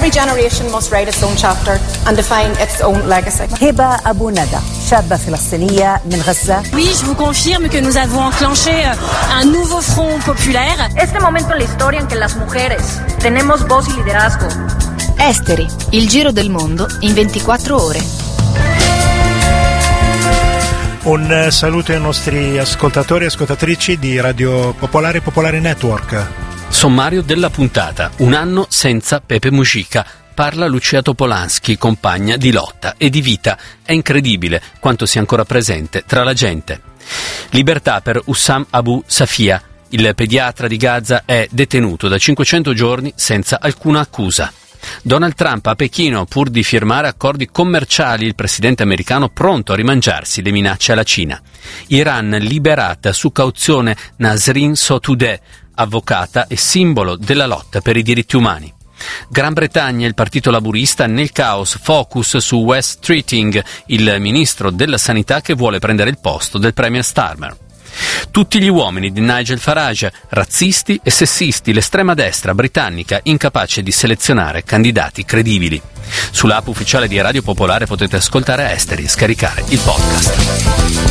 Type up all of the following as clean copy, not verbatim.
Every generation must write its own chapter and define its own legacy. هبة أبو ندى شابة فلسطينية من غزة. Oui, je vous confirme que nous avons enclenché un nouveau front populaire. Este momento en la historia en que las mujeres tenemos voz y liderazgo. Esteri, il giro del mondo in 24 ore. Un saluto ai nostri ascoltatori e ascoltatrici di Radio Popolare Popolare Network. Sommario della puntata. Un anno senza Pepe Mujica. Parla Lucia Topolansky, compagna di lotta e di vita. È incredibile quanto sia ancora presente tra la gente. Libertà per Hussam Abu Safia. Il pediatra di Gaza è detenuto da 500 giorni senza alcuna accusa. Donald Trump a Pechino pur di firmare accordi commerciali, il presidente americano pronto a rimangiarsi le minacce alla Cina. Iran liberata su cauzione Nasrin Sotoudeh, avvocata e simbolo della lotta per i diritti umani. Gran Bretagna, il partito laburista nel caos, focus su Wes Streeting, il ministro della sanità che vuole prendere il posto del premier Starmer. Tutti gli uomini di Nigel Farage, razzisti e sessisti, l'estrema destra britannica incapace di selezionare candidati credibili. Sull'app ufficiale di Radio Popolare potete ascoltare Esteri e scaricare il podcast.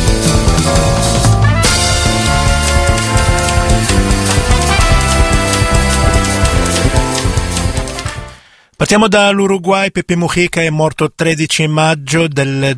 Partiamo dall'Uruguay. Pepe Mujica è morto 13 maggio del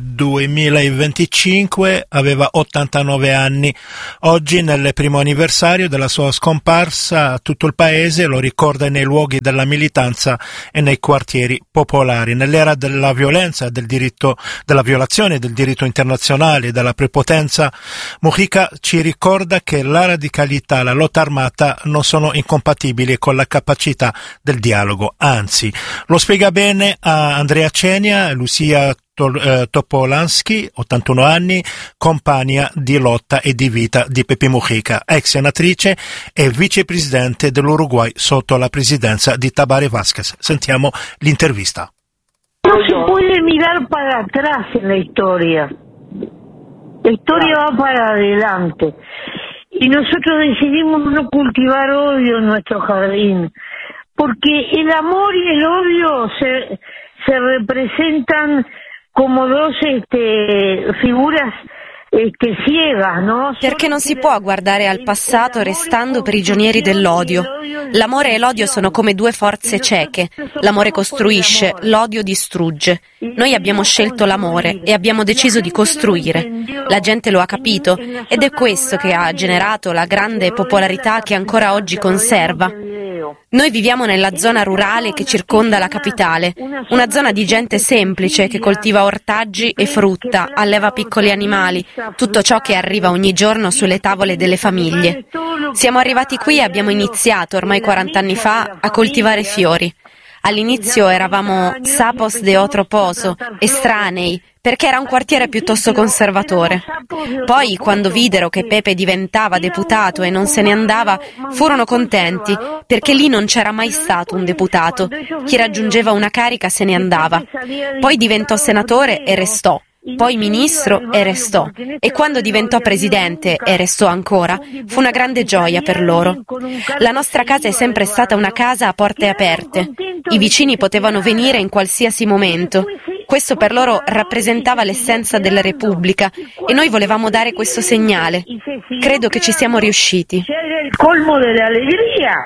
2025, aveva 89 anni. Oggi, nel primo anniversario della sua scomparsa, tutto il paese lo ricorda nei luoghi della militanza e nei quartieri popolari. Nell'era della violenza, della violazione del diritto internazionale e della prepotenza, Mujica ci ricorda che la radicalità e la lotta armata non sono incompatibili con la capacità del dialogo, anzi. Lo spiega bene a Andrea Cenia, Lucia Topolansky, 81 anni, compagna di lotta e di vita di Pepe Mujica, ex senatrice e vicepresidente dell'Uruguay sotto la presidenza di Tabaré Vázquez. Sentiamo l'intervista. No se puede mirar para atrás en la historia. La historia va para adelante. Y nosotros decidimos no cultivar odio en nuestro jardín. Porque el amor y el odio se representan como dos figuras ciegas, no? Perché non si può guardare al passato restando prigionieri dell'odio. L'amore e l'odio sono come due forze cieche. L'amore costruisce, l'odio distrugge. Noi abbiamo scelto l'amore e abbiamo deciso di costruire. La gente lo ha capito ed è questo che ha generato la grande popolarità che ancora oggi conserva. Noi viviamo nella zona rurale che circonda la capitale, una zona di gente semplice che coltiva ortaggi e frutta, alleva piccoli animali, tutto ciò che arriva ogni giorno sulle tavole delle famiglie. Siamo arrivati qui e abbiamo iniziato, ormai 40 anni fa, a coltivare fiori. All'inizio eravamo sapos de otro pozo, estranei, perché era un quartiere piuttosto conservatore. Poi, quando videro che Pepe diventava deputato e non se ne andava, furono contenti, perché lì non c'era mai stato un deputato. Chi raggiungeva una carica se ne andava. Poi diventò senatore e restò. Poi ministro e restò, e quando diventò presidente e restò ancora, fu una grande gioia per loro. La nostra casa è sempre stata una casa a porte aperte. I vicini potevano venire in qualsiasi momento. Questo per loro rappresentava l'essenza della Repubblica e noi volevamo dare questo segnale. Credo che ci siamo riusciti. Era il colmo della allegria.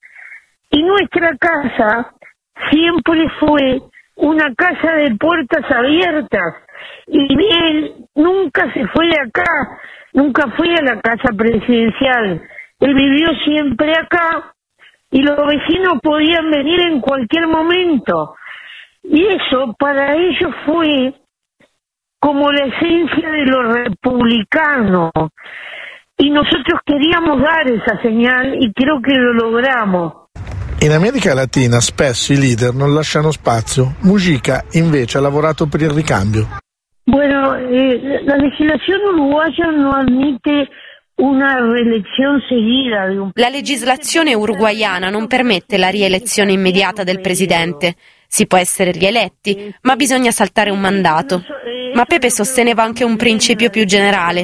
Y nuestra casa siempre fue una casa de puertas abiertas. Y él nunca se fue de acá, nunca fue a la casa presidencial. Él vivió siempre acá y los vecinos podían venir en cualquier momento. Y eso para ellos fue como la esencia de lo republicano. Y nosotros queríamos dar esa señal y creo que lo logramos. In America Latina spesso i leader non lasciano spazio. Mujica invece ha lavorato per il ricambio. Bueno, la legislación uruguaya no admite una reelección seguida de un... La legislazione uruguaiana non permette la rielezione immediata del presidente. Si può essere rieletti, ma bisogna saltare un mandato. Ma Pepe sosteneva anche un principio più generale.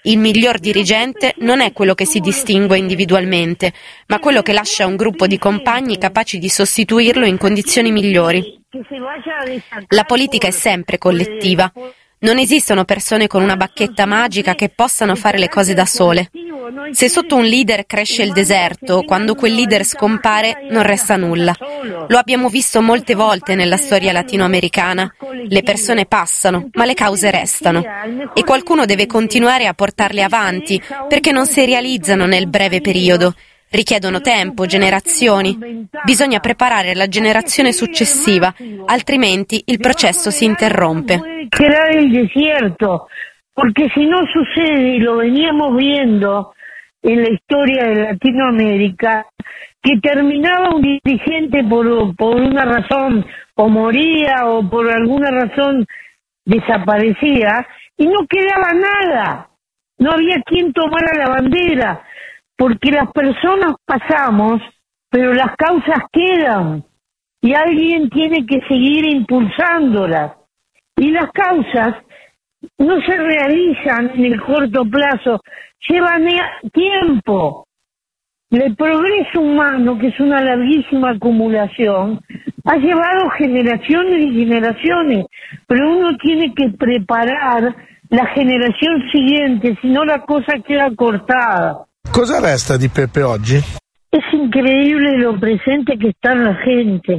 Il miglior dirigente non è quello che si distingue individualmente, ma quello che lascia un gruppo di compagni capaci di sostituirlo in condizioni migliori. La politica è sempre collettiva. Non esistono persone con una bacchetta magica che possano fare le cose da sole. Se sotto un leader cresce il deserto, quando quel leader scompare non resta nulla. Lo abbiamo visto molte volte nella storia latinoamericana. Le persone passano, ma le cause restano. E qualcuno deve continuare a portarle avanti, perché non si realizzano nel breve periodo. Richiedono tempo, generazioni. Bisogna preparare la generazione successiva, altrimenti il processo si interrompe. Creare il desierto, porque si no sucede, y lo veníamos viendo en la historia de Latinoamérica, que terminaba un dirigente por una razón, o moría, o por alguna razón desaparecía, y no quedaba nada. No había quien tomara la bandera, porque las personas pasamos, pero las causas quedan, y alguien tiene que seguir impulsándolas. Y las causas no se realizan en el corto plazo, llevan tiempo. El progreso humano, que es una larguísima acumulación, ha llevado generaciones y generaciones, pero uno tiene que preparar la generación siguiente, si no la cosa queda cortada. Cosa resta di Pepe oggi? Es increíble lo presente que está la gente.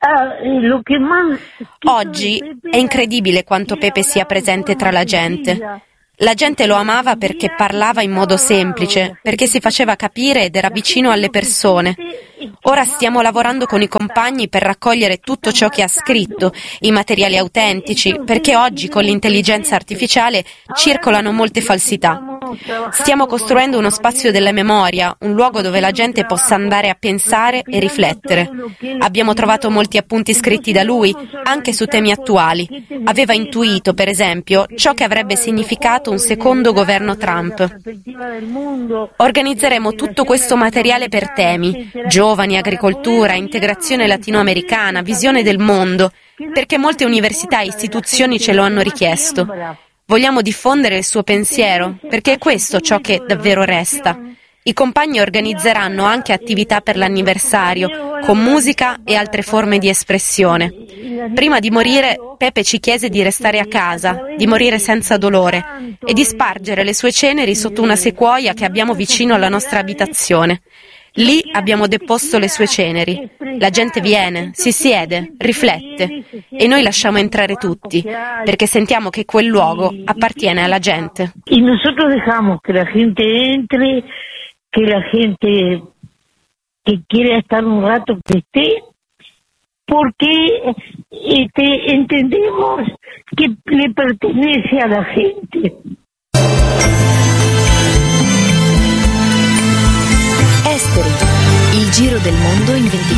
Oggi è incredibile quanto Pepe sia presente tra la gente. La gente lo amava perché parlava in modo semplice, perché si faceva capire ed era vicino alle persone. Ora stiamo lavorando con i compagni per raccogliere tutto ciò che ha scritto, i materiali autentici, perché oggi con l'intelligenza artificiale circolano molte falsità. Stiamo costruendo uno spazio della memoria, un luogo dove la gente possa andare a pensare e riflettere. Abbiamo trovato molti appunti scritti da lui, anche su temi attuali. Aveva intuito, per esempio, ciò che avrebbe significato un secondo governo Trump. Organizzeremo tutto questo materiale per temi: giovani, agricoltura, integrazione latinoamericana, visione del mondo, perché molte università e istituzioni ce lo hanno richiesto. Vogliamo diffondere il suo pensiero, perché è questo ciò che davvero resta. I compagni organizzeranno anche attività per l'anniversario, con musica e altre forme di espressione. Prima di morire, Pepe ci chiese di restare a casa, di morire senza dolore e di spargere le sue ceneri sotto una sequoia che abbiamo vicino alla nostra abitazione. Lì abbiamo deposto le sue ceneri. La gente viene, si siede, riflette e noi lasciamo entrare tutti, perché sentiamo che quel luogo appartiene alla gente. Y nosotros dejamos que la gente entre, que la gente que quiera estar un rato que esté, porque entendemos que le pertenece a la gente. Esteri, il giro del mondo in 24